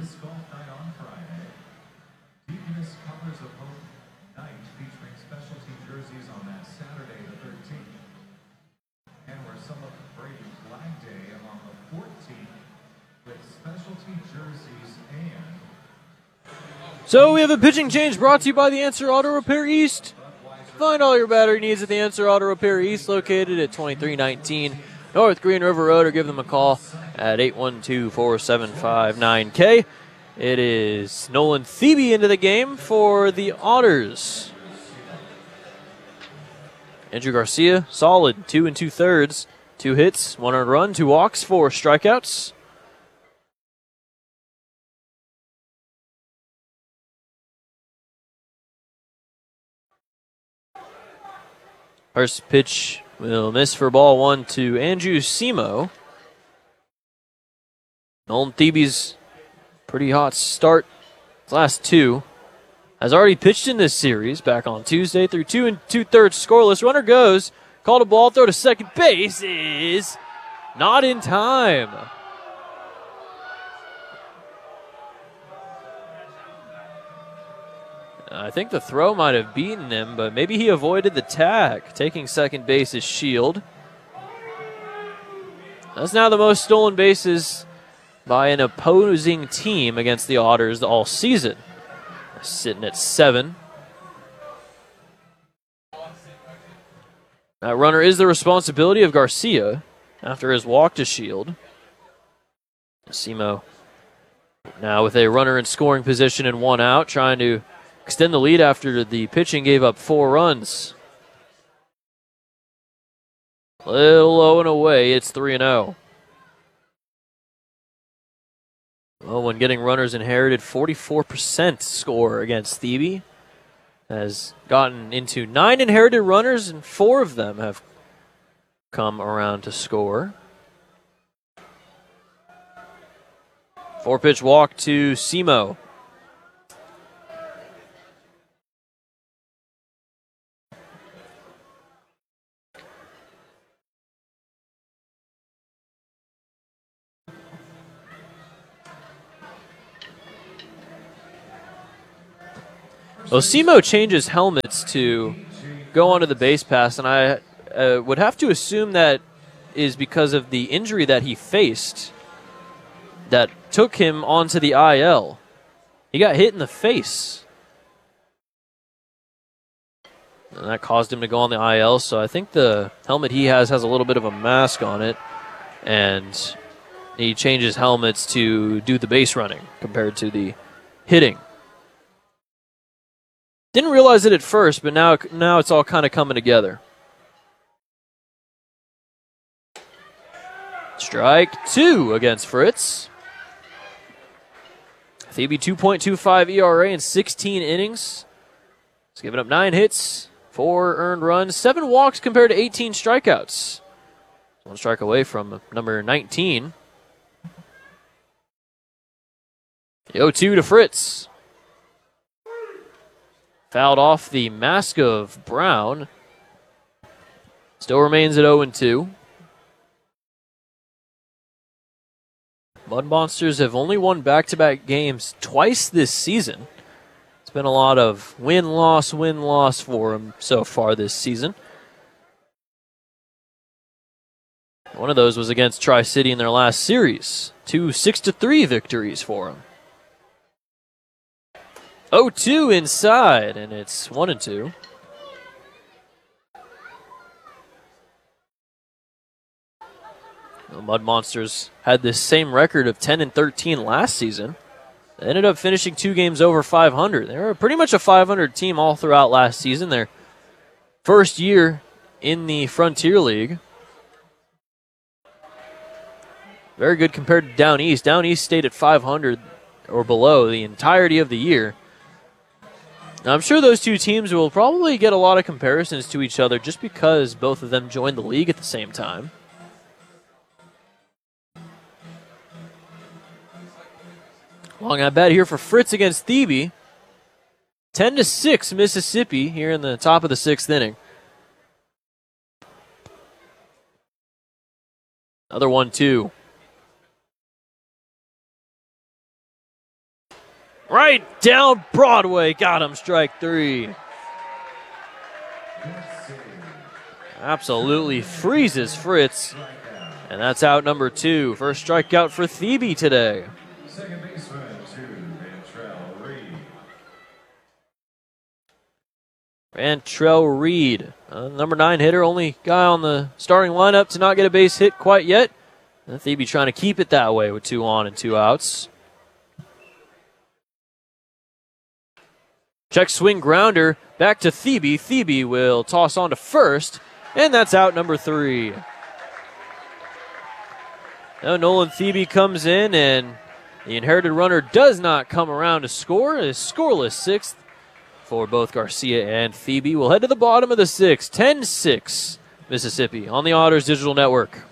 This golf night on Friday, Deaconess Colors of Hope night featuring specialty jerseys on that Saturday the 13th. And we're celebrating Flag Day on the 14th with specialty jerseys and... So we have a pitching change brought to you by the Answer Auto Repair East. Find all your battery needs at the Answer Auto Repair East, located at 2319 North Green River Road, or give them a call at 812-475-9K. It is Nolan Thebe into the game for the Otters. Andrew Garcia, solid 2 2/3, 2 hits, 1 earned run, 2 walks, 4 strikeouts. First pitch will miss for ball 1 to Andrew Simo. Nolan Thebe's pretty hot start. His last 2 has already pitched in this series back on Tuesday through 2 2/3 scoreless. Runner goes. Called a ball. Throw to second base is not in time. I think the throw might have beaten him, but maybe he avoided the tag. Taking second base is Shield. That's now the most stolen bases by an opposing team against the Otters all season. Sitting at 7. That runner is the responsibility of Garcia after his walk to Shield. Simo now with a runner in scoring position and 1 out, trying to extend the lead after the pitching gave up 4 runs. Little low and away, it's 3-0. Well, when getting runners inherited, 44% score against Thebe. Has gotten into 9 inherited runners, and 4 of them have come around to score. 4-pitch walk to Simo. Simo changes helmets to go onto the base pass, and I would have to assume that is because of the injury that he faced that took him onto the IL. He got hit in the face, and that caused him to go on the IL, so I think the helmet he has a little bit of a mask on it, and he changes helmets to do the base running compared to the hitting. Didn't realize it at first, but now it's all kind of coming together. Strike 2 against Fritz. Thebe 2.25 ERA in 16 innings. He's given up 9 hits, 4 earned runs, 7 walks compared to 18 strikeouts. 1 strike away from number 19. The 0-2 to Fritz. Fouled off the mask of Brown. Still remains at 0-2. Mud Monsters have only won back-to-back games twice this season. It's been a lot of win-loss for them so far this season. One of those was against Tri-City in their last series. 2 6-3 victories for them. 0-2 inside, and it's 1-2. The Mud Monsters had this same record of 10-13 last season. They ended up finishing 2 games over 500. They were pretty much a 500 team all throughout last season. Their first year in the Frontier League. Very good compared to Down East. Down East stayed at 500 or below the entirety of the year. Now, I'm sure those two teams will probably get a lot of comparisons to each other just because both of them joined the league at the same time. Long at bat here for Fritz against Thebe. 10-6 Mississippi here in the top of the 6th inning. Another 1-2. Right down Broadway. Got him, strike 3. Absolutely freezes Fritz. And that's out number 2. First strikeout for Thebe today. Second baseman, Antrell Reed. Antrell Reed, number 9 hitter, only guy on the starting lineup to not get a base hit quite yet. And Thebe trying to keep it that way with 2 on and 2 outs. Check swing grounder back to Thebe. Thebe will toss on to first, and that's out number 3. Now Nolan Thebe comes in, and the inherited runner does not come around to score. A scoreless 6th for both Garcia and Thebe. We'll head to the bottom of the 6th. 10-6 Mississippi on the Otters Digital Network.